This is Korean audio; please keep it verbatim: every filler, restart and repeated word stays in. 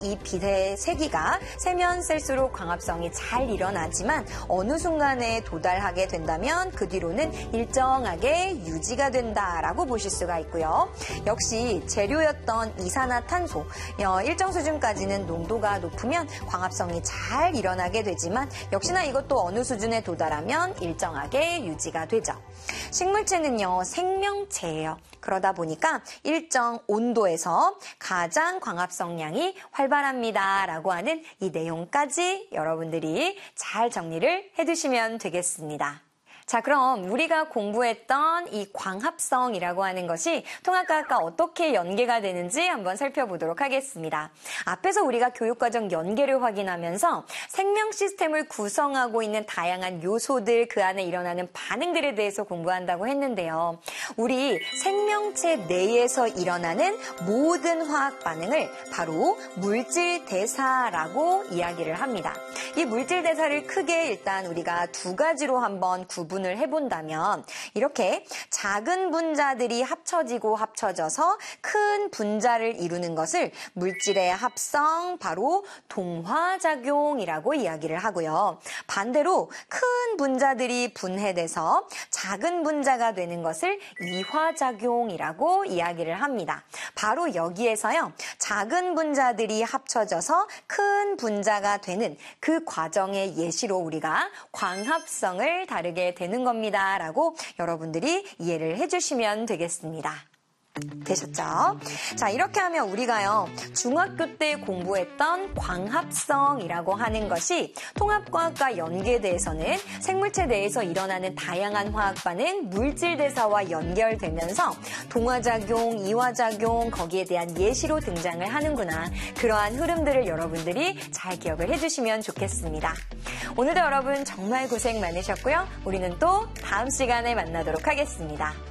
이 빛의 세기가 세면 셀수록 광합성이 잘 일어나지만 어느 순간에 도달하게 된다면 그 뒤로는 일정하게 유지가 된다라고 보실 수가 있고요. 역시 재료였던 이산화탄소 일정 수준까지는 농도가 높으면 광합성이 잘 일어나게 되지만 역시나 이것도 어느 수준에 도달하면 일정하게 유지가 되죠. 식물체는요, 생명체예요. 그러다 보니까 일정 온도에서 가장 광합성량이 활발합니다 라고 하는 이 내용까지 여러분들이 잘 정리를 해두시면 되겠습니다. 자, 그럼 우리가 공부했던 이 광합성이라고 하는 것이 통합과학과 어떻게 연계가 되는지 한번 살펴보도록 하겠습니다. 앞에서 우리가 교육과정 연계를 확인하면서 생명 시스템을 구성하고 있는 다양한 요소들, 그 안에 일어나는 반응들에 대해서 공부한다고 했는데요. 우리 생명체 내에서 일어나는 모든 화학 반응을 바로 물질 대사라고 이야기를 합니다. 이 물질 대사를 크게 일단 우리가 두 가지로 한번 구분 을 해본다면 이렇게 작은 분자들이 합쳐지고 합쳐져서 큰 분자를 이루는 것을 물질의 합성, 바로 동화작용이라고 이야기를 하고요. 반대로 큰 분자들이 분해돼서 작은 분자가 되는 것을 이화작용이라고 이야기를 합니다. 바로 여기에서요, 작은 분자들이 합쳐져서 큰 분자가 되는 그 과정의 예시로 우리가 광합성을 다루게 되는 겁니다 라고 여러분들이 이해를 해주시면 되겠습니다. 되셨죠? 자, 이렇게 하면 우리가요, 중학교 때 공부했던 광합성이라고 하는 것이 통합과학과 연계돼서는 생물체 내에서 일어나는 다양한 화학 반응, 물질 대사와 연결되면서 동화작용, 이화작용, 거기에 대한 예시로 등장을 하는구나. 그러한 흐름들을 여러분들이 잘 기억을 해주시면 좋겠습니다. 오늘도 여러분 정말 고생 많으셨고요. 우리는 또 다음 시간에 만나도록 하겠습니다.